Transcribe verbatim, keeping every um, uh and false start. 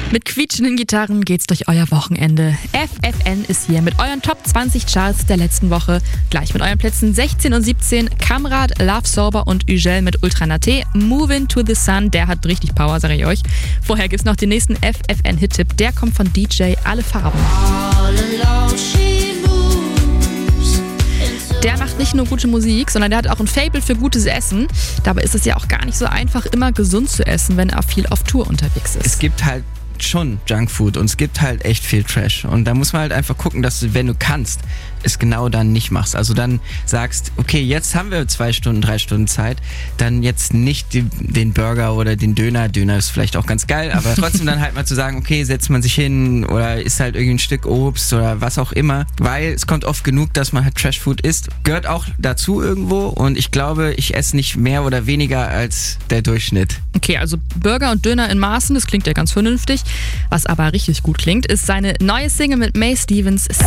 Mit quietschenden Gitarren geht's durch euer Wochenende. F F N ist hier mit euren Top zwanzig Charts der letzten Woche. Gleich mit euren Plätzen sechzehn und siebzehn. Kamrad, Love Sober und Ugel mit Ultra Naté. Movin' to the Sun, der hat richtig Power, sag ich euch. Vorher gibt's noch den nächsten F F N-Hit-Tipp. Der kommt von D J Alle Farben. Der macht nicht nur gute Musik, sondern der hat auch ein Faible für gutes Essen. Dabei ist es ja auch gar nicht so einfach, immer gesund zu essen, wenn er viel auf Tour unterwegs ist. Es gibt halt schon Junkfood und es gibt halt echt viel Trash. Und da muss man halt einfach gucken, dass du, wenn du kannst, es genau dann nicht machst. Also dann sagst, okay, jetzt haben wir zwei Stunden, drei Stunden Zeit, dann jetzt nicht die, den Burger oder den Döner. Döner ist vielleicht auch ganz geil, aber trotzdem dann halt mal zu sagen, okay, setzt man sich hin oder isst halt irgendwie ein Stück Obst oder was auch immer. Weil es kommt oft genug, dass man halt Trashfood isst. Gehört auch dazu irgendwo und ich glaube, ich esse nicht mehr oder weniger als der Durchschnitt. Okay, also Burger und Döner in Maßen, das klingt ja ganz vernünftig. Was aber richtig gut klingt, ist seine neue Single mit May Stevens,